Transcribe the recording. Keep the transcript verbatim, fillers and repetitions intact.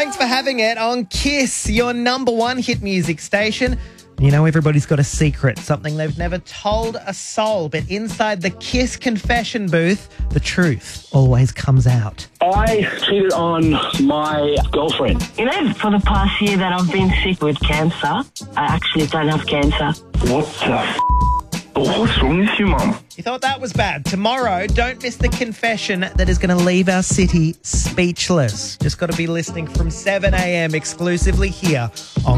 Thanks for having it on Kiss, your number one hit music station. You know, everybody's got a secret, something they've never told a soul. But inside the Kiss confession booth, the truth always comes out. I cheated on my girlfriend. You know, for the past year that I've been sick with cancer, I actually don't have cancer. What the f***? What's wrong with you, Mum? You thought that was bad. Tomorrow, don't miss the confession that is going to leave our city speechless. Just got to be listening from seven a.m. exclusively here on